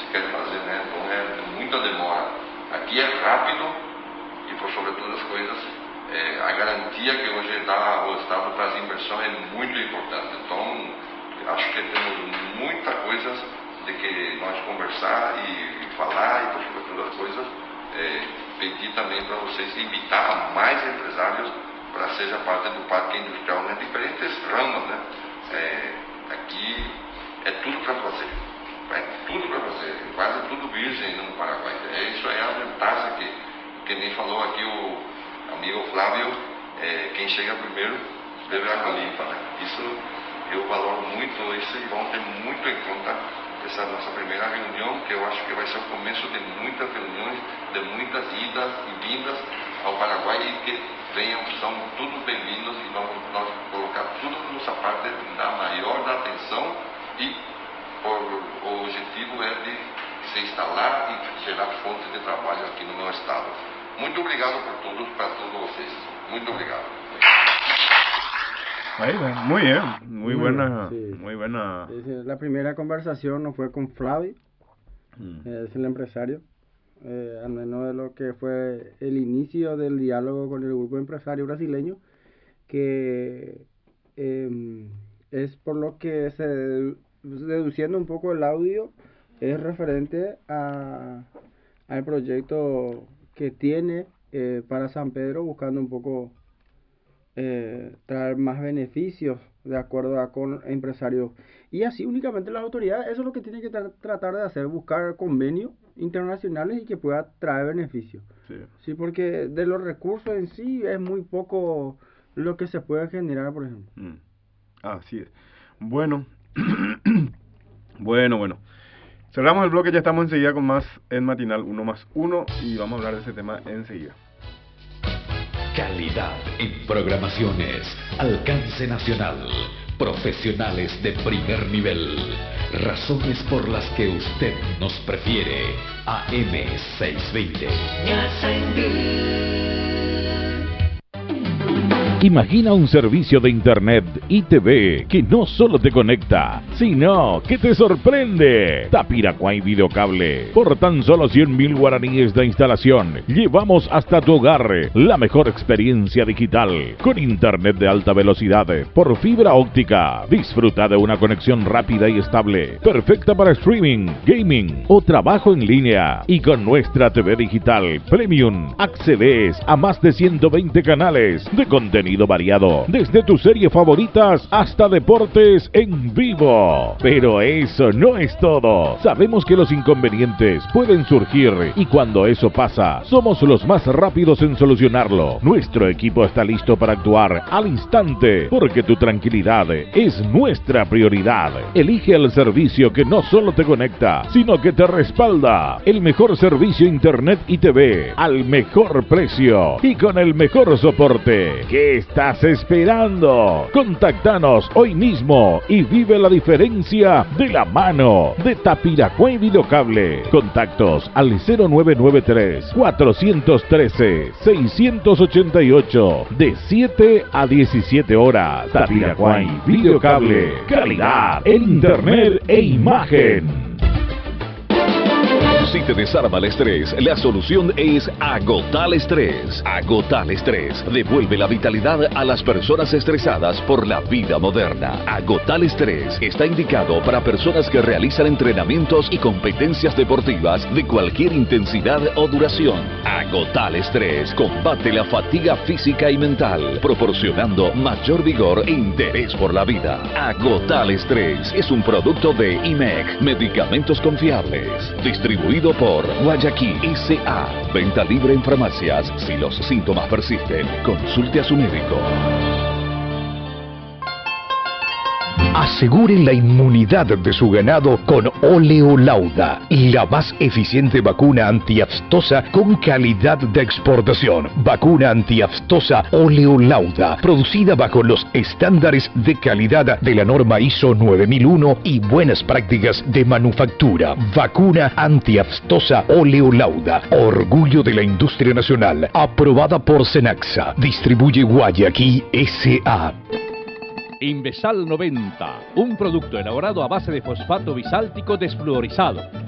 querem fazer, né? Então é muita demora. Aqui é rápido e, por sobre todas as coisas, a garantia que hoje dá o Estado para as inversões é muito importante. Então, acho que temos muita coisa de que nós conversar e falar, e por sobre todas as coisas, pedir também para vocês invitar mais empresários para seja parte do parque industrial, né? Diferentes ramas, né? Aqui é tudo para fazer. É tudo para fazer, quase tudo virgem no Paraguai. Isso é a vantagem que nem falou aqui o amigo Flávio, quem chega primeiro bebe água limpa, né? Isso eu valoro muito, isso e vamos ter muito em conta essa nossa primeira reunião, que eu acho que vai ser o começo de muitas reuniões, de muitas idas e vindas ao Paraguai, e que venham, são todos bem-vindos, e nós colocar tudo na nossa parte da maior da atenção, e o objetivo é de se instalar e gerar fontes de trabalho aqui no meu estado. Muito obrigado por tudo, para todos vocês. Muito obrigado. Ahí, muy bien, muy buena, sí. Muy buena. La primera conversación no fue con Flavio, es el empresario, al menos de lo que fue el inicio del diálogo con el grupo empresario brasileño, que es por lo que deduciendo un poco el audio, es referente al proyecto que tiene para San Pedro, buscando un poco traer más beneficios de acuerdo con empresarios, y así únicamente las autoridades, eso es lo que tienen que tratar de hacer, buscar convenios internacionales y que pueda traer beneficios. Sí, porque de los recursos en sí es muy poco lo que se puede generar, por ejemplo. Así es. Bueno, bueno. Cerramos el bloque, ya estamos enseguida con más en Matinal 1+1 y vamos a hablar de ese tema enseguida. Calidad en programaciones, alcance nacional, profesionales de primer nivel, razones por las que usted nos prefiere. AM620. Imagina un servicio de internet y TV que no solo te conecta, sino que te sorprende. Tapiraquay Videocable. Por tan solo 100.000 guaraníes de instalación, llevamos hasta tu hogar la mejor experiencia digital con internet de alta velocidad por fibra óptica. Disfruta de una conexión rápida y estable, perfecta para streaming, gaming o trabajo en línea. Y con nuestra TV digital Premium accedes a más de 120 canales de contenido variado, desde tus series favoritas hasta deportes en vivo. Pero eso no es todo. Sabemos que los inconvenientes pueden surgir y cuando eso pasa, somos los más rápidos en solucionarlo. Nuestro equipo está listo para actuar al instante, porque tu tranquilidad es nuestra prioridad. Elige el servicio que no solo te conecta, sino que te respalda. El mejor servicio internet y TV al mejor precio y con el mejor soporte. ¿Qué estás esperando? Contactanos hoy mismo y vive la diferencia de la mano de Tapiraquay Videocable. Contactos al 0993 413 688 de 7 a 17 horas. Tapiraquay Videocable. Calidad en internet e imagen. Si te desarma el estrés, la solución es Agotal Estrés. Agotal Estrés devuelve la vitalidad a las personas estresadas por la vida moderna. Agotal Estrés está indicado para personas que realizan entrenamientos y competencias deportivas de cualquier intensidad o duración. Agotal Estrés combate la fatiga física y mental, proporcionando mayor vigor e interés por la vida. Agotal Estrés es un producto de IMEC, medicamentos confiables, distribuido por Guayaquil S.A. Venta libre en farmacias. Si los síntomas persisten, consulte a su médico. Aseguren la inmunidad de su ganado con Oleolauda, la más eficiente vacuna antiaftosa con calidad de exportación. Vacuna antiaftosa Oleolauda, producida bajo los estándares de calidad de la norma ISO 9001 y buenas prácticas de manufactura. Vacuna antiaftosa Oleolauda, orgullo de la industria nacional, aprobada por Senaxa. Distribuye Guayaquil S.A. Invesal 90, un producto elaborado a base de fosfato bisáltico desfluorizado.